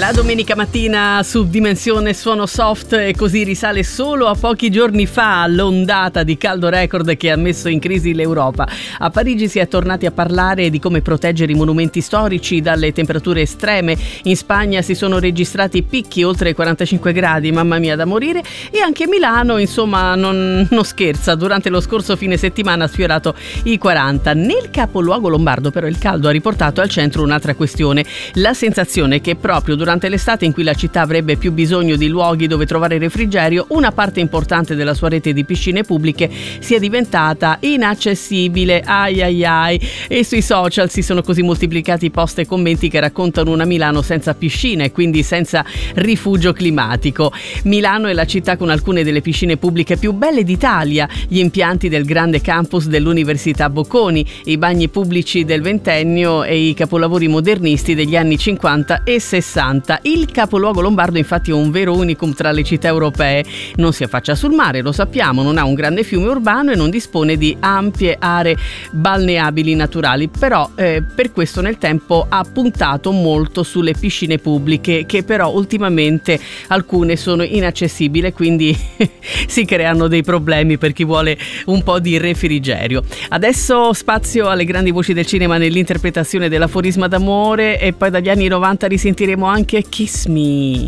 La domenica mattina su Dimensione Suono Soft, e così risale solo a pochi giorni fa l'ondata di caldo record che ha messo in crisi l'Europa. A Parigi si è tornati a parlare di come proteggere i monumenti storici dalle temperature estreme. In Spagna si sono registrati picchi oltre i 45 gradi, mamma mia, da morire. E anche Milano, insomma, non scherza, durante lo scorso fine settimana ha sfiorato i 40. Nel capoluogo lombardo però il caldo ha riportato al centro un'altra questione: la sensazione che proprio durante l'estate, in cui la città avrebbe più bisogno di luoghi dove trovare refrigerio, una parte importante della sua rete di piscine pubbliche sia diventata inaccessibile. Ai ai ai. E sui social si sono così moltiplicati post e commenti che raccontano una Milano senza piscina e quindi senza rifugio climatico. Milano è la città con alcune delle piscine pubbliche più belle d'Italia, gli impianti del grande campus dell'Università Bocconi, i bagni pubblici del ventennio e i capolavori modernisti degli anni 50 e 60. Il capoluogo lombardo infatti è un vero unicum tra le città europee. Non si affaccia sul mare, lo sappiamo, non ha un grande fiume urbano e non dispone di ampie aree balneabili naturali, però per questo nel tempo ha puntato molto sulle piscine pubbliche, che però ultimamente alcune sono inaccessibili, quindi si creano dei problemi per chi vuole un po' di refrigerio. Adesso spazio alle grandi voci del cinema nell'interpretazione dell'aforisma d'amore, e poi dagli anni 90 risentiremo anche Kiss Me.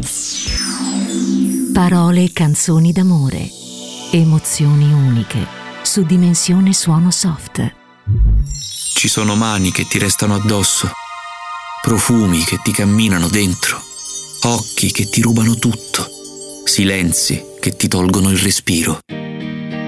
Parole e canzoni d'amore, emozioni uniche su Dimensione Suono Soft. Ci sono mani che ti restano addosso, profumi che ti camminano dentro, occhi che ti rubano tutto, silenzi che ti tolgono il respiro.